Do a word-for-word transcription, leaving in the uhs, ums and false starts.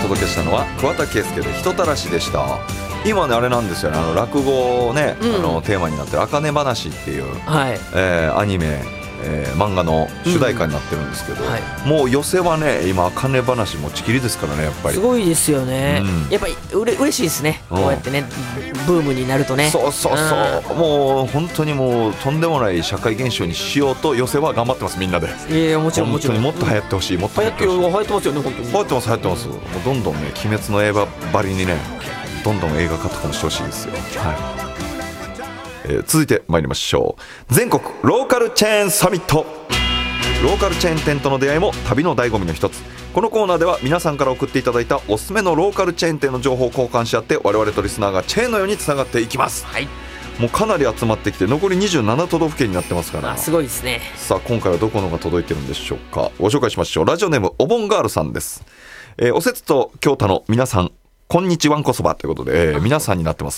届けしたのは桑田佳祐で人たらしでした。今ねあれなんですよね、あの落語ね、うん、あのテーマになってる茜話っていう、はい、えー、アニメ、えー、漫画の主題歌になってるんですけど、うん、はい、もう寄せはね今茜話持ちきりですからね、やっぱりすごいですよね、うん、やっぱりうれ嬉しいですね、こうやってね、ブームになるとね。 そうそうそう、うん、もう本当にもうとんでもない社会現象にしようと寄せは頑張ってます、みんなで。 いやもちろんもちろん、 もっと流行ってほしい、もっと流行ってほしい。流行ってますよね、本当に流行ってます流行ってます。もうどんどんね鬼滅の刃ばりにねどんどん映画化とかもしてほしいですよ。はい、えー、続いて参りましょう。全国ローカルチェーンサミット。ローカルチェーン店との出会いも旅の醍醐味の一つ。このコーナーでは皆さんから送っていただいたおすすめのローカルチェーン店の情報を交換し合って、我々とリスナーがチェーンのようにつながっていきます。はい、もうかなり集まってきて残りにじゅうなな都道府県になってますから、 あ、すごいですね。 さあ今回はどこのが届いてるんでしょうか。ご紹介しましょう。ラジオネームおぼんガールさんです。えー、おせつと京太の皆さんこんにちわんこそばということで、えー、皆さんになってます